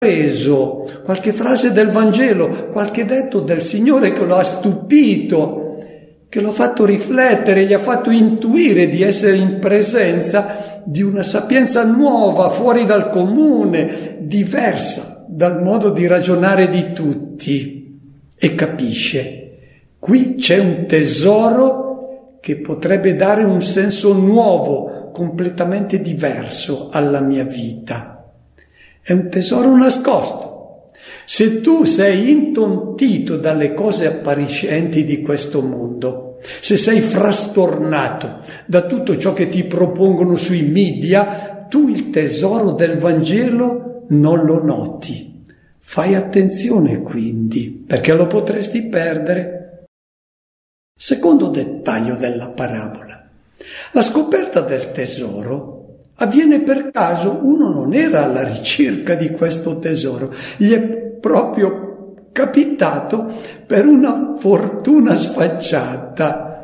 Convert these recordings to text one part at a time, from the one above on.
preso qualche frase del Vangelo, qualche detto del Signore che lo ha stupito, che lo ha fatto riflettere, gli ha fatto intuire di essere in presenza di una sapienza nuova, fuori dal comune, diversa dal modo di ragionare di tutti, e capisce: qui c'è un tesoro che potrebbe dare un senso nuovo, completamente diverso alla mia vita. È un tesoro nascosto. Se tu sei intontito dalle cose appariscenti di questo mondo, se sei frastornato da tutto ciò che ti propongono sui media, tu il tesoro del Vangelo non lo noti. Fai attenzione quindi, perché lo potresti perdere. Secondo dettaglio della parabola: la scoperta del tesoro avviene per caso. Uno non era alla ricerca di questo tesoro, gli è proprio capitato per una fortuna sfacciata.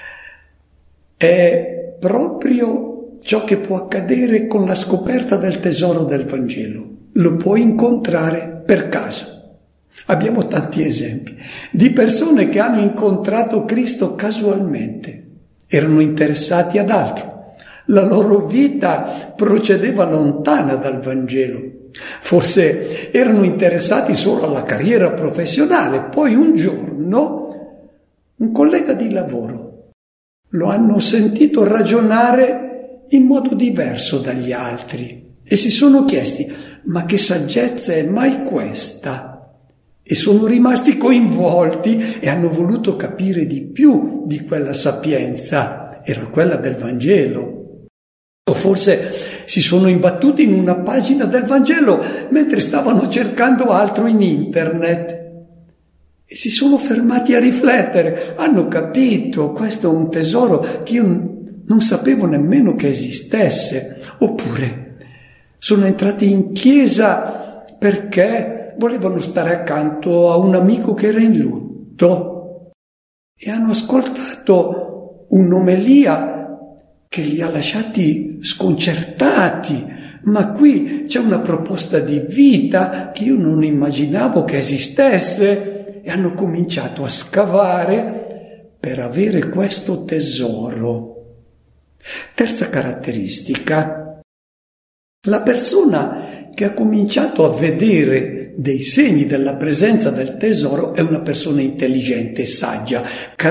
È proprio ciò che può accadere con la scoperta del tesoro del Vangelo. Lo puoi incontrare per caso. Abbiamo tanti esempi di persone che hanno incontrato Cristo casualmente, erano interessati ad altro. La loro vita procedeva lontana dal Vangelo. Forse erano interessati solo alla carriera professionale. Poi un giorno un collega di lavoro lo hanno sentito ragionare in modo diverso dagli altri e si sono chiesti: ma che saggezza è mai questa? E sono rimasti coinvolti e hanno voluto capire di più di quella sapienza. Era quella del Vangelo. O forse si sono imbattuti in una pagina del Vangelo mentre stavano cercando altro in internet e si sono fermati a riflettere. Hanno capito: questo è un tesoro che io non sapevo nemmeno che esistesse. Oppure sono entrati in chiesa perché volevano stare accanto a un amico che era in lutto e hanno ascoltato un'omelia che li ha lasciati sconcertati. Ma qui c'è una proposta di vita che io non immaginavo che esistesse, e hanno cominciato a scavare per avere questo tesoro. Terza caratteristica: la persona che ha cominciato a vedere dei segni della presenza del tesoro è una persona intelligente, saggia,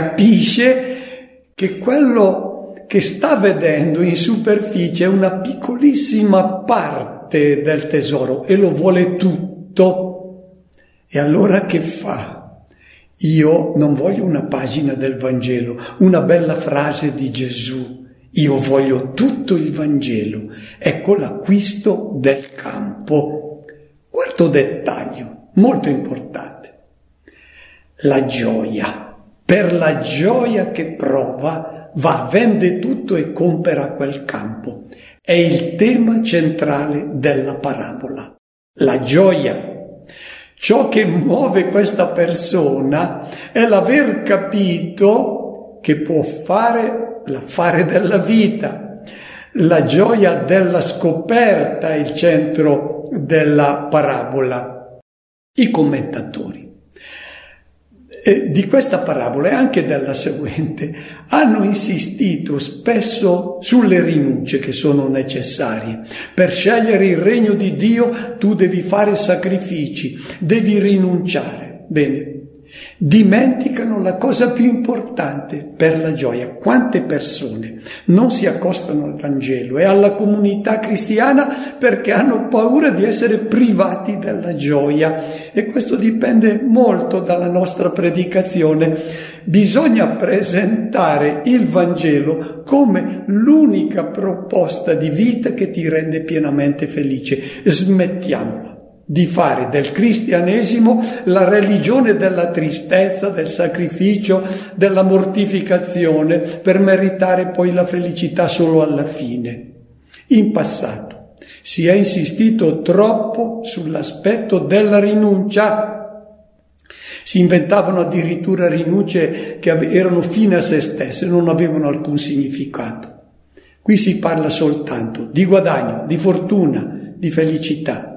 capisce che quello che sta vedendo in superficie è una piccolissima parte del tesoro e lo vuole tutto. E allora che fa? Io non voglio una pagina del Vangelo, una bella frase di Gesù. Io voglio tutto il Vangelo. Ecco l'acquisto del campo. Quarto dettaglio, molto importante: la gioia. Per la gioia che prova, va, vende tutto e compra quel campo. È il tema centrale della parabola. La gioia. Ciò che muove questa persona è l'aver capito che può fare l'affare della vita. La gioia della scoperta è il centro della parabola. I commentatori di questa parabola e anche della seguente hanno insistito spesso sulle rinunce che sono necessarie. Per scegliere il regno di Dio tu devi fare sacrifici, devi rinunciare. Bene, dimenticano la cosa più importante per la gioia. Quante persone non si accostano al Vangelo e alla comunità cristiana perché hanno paura di essere privati della gioia, e questo dipende molto dalla nostra predicazione. Bisogna presentare il Vangelo come l'unica proposta di vita che ti rende pienamente felice. Smettiamola di fare del cristianesimo la religione della tristezza, del sacrificio, della mortificazione, per meritare poi la felicità solo alla fine. In passato si è insistito troppo sull'aspetto della rinuncia. Si inventavano addirittura rinunce che erano fine a se stesse, non avevano alcun significato. Qui si parla soltanto di guadagno, di fortuna, di felicità.